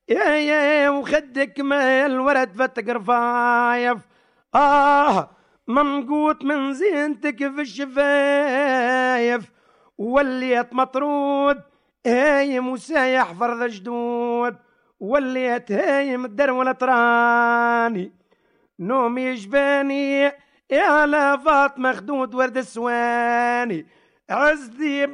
يا وخدك ما الورد فتك رفايف منقوط من زينتك في الشفايف، وليت مطرود هايم وسايح فرض جدود، وليت هايم الدرولة تراني نومي يجباني يا لا فاطمة خدود ورد السواني عزدي